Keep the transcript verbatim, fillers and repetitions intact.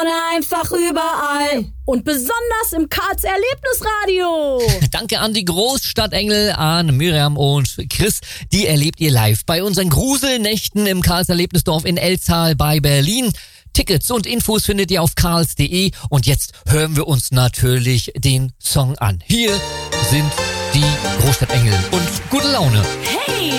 einfach überall. Und besonders im Karls Erlebnisradio. Danke an die Großstadtengel, an Miriam und Chris. Die erlebt ihr live bei unseren Gruselnächten im Karls Erlebnisdorf in Elztal bei Berlin. Tickets und Infos findet ihr auf karls punkt de. Und jetzt hören wir uns natürlich den Song an. Hier sind die Großstadtengel und gute Laune. Hey!